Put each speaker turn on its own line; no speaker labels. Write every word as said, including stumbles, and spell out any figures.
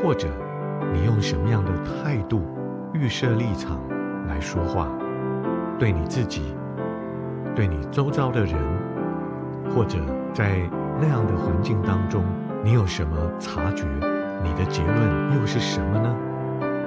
或者你用什么样的态度、预设立场来说话，对你自己，对你周遭的人，或者在那样的环境当中，你有什么察觉？你的结论又是什么呢？